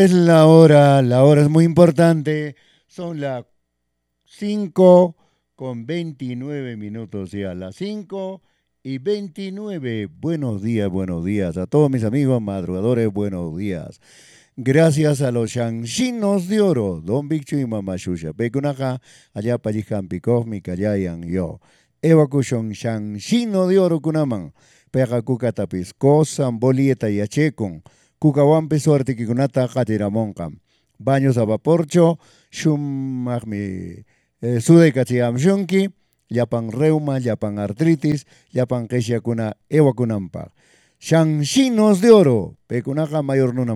Es la hora es muy importante. Son las 5:29 ya, las 5:29. Buenos días a todos mis amigos madrugadores, buenos días. Gracias a los Shanxinos de Oro, Don Bichu y Mamá Shusha. Pecunaja, allá Pajijan Pikov, Mikayayan, yo. Evacuation Shanxino de Oro Kunaman. Pega Kuka Tapis, Kosan, Bolieta y Achekon. Kukawampe suerte que kunata Katiramonkam. Baños a vaporcho, Shumagmi, Sude Kachiam Shunki, Yapan reuma, Yapan artritis, Yapan Kesha Kuna, Ewakunampa. Shanxinos de Oro, Pecunaja Mayor Nuna.